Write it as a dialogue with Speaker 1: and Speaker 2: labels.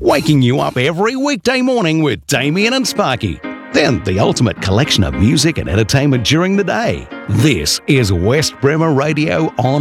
Speaker 1: waking you up every weekday morning with Damien and Sparky. Then the ultimate collection of music and entertainment during the day. This is West Bremer Radio on